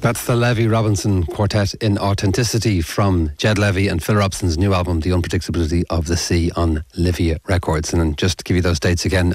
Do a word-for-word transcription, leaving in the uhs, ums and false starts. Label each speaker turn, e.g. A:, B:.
A: That's the Levy Robinson Quartet in Authenticity from Jed Levy and Phil Robson's new album, The Unpredictability of the Sea, on Livia Records. And just to give you those dates again,